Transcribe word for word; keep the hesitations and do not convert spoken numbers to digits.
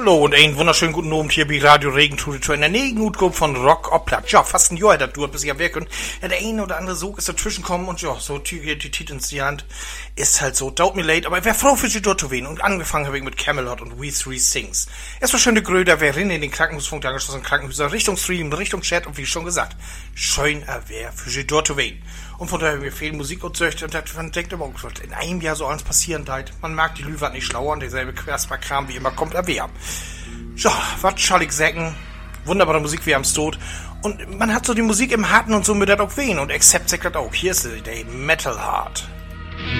Hallo und einen wunderschönen guten Abend hier bei Radio Regentude in der Negenhutgruppe von Rock Oplat. Ja, fast ein Jahr hat das dauert, bis ich am Werk bin. Ja, der eine oder andere Sog ist dazwischen kommen und ja, so die, die Titans die Hand ist halt so, dauert mir leid, aber ich wär froh für sie dort zu wählen. Und angefangen habe ich mit Camelot und We Three Sings. Erstmal schöne Gröder, wer in den Krankenhausfunk, der angeschlossenen Krankenhäuser, Richtung Stream, Richtung Chat und wie schon gesagt, schön wer für sie dort zu wählen. Und von daher mir fehlt Musik und Zöchte und man denkt immer, oh, in einem Jahr so alles passieren halt. Man mag die Lüwert nicht schlauer und derselbe Quersper-Kram wie immer kommt erwehr. Ja, was soll ich sagen? Wunderbare Musik wie am Tod. Und man hat so die Musik im Harten und so mit der auch wen und Accept sagt das auch. Hier ist sie, der Metal Heart.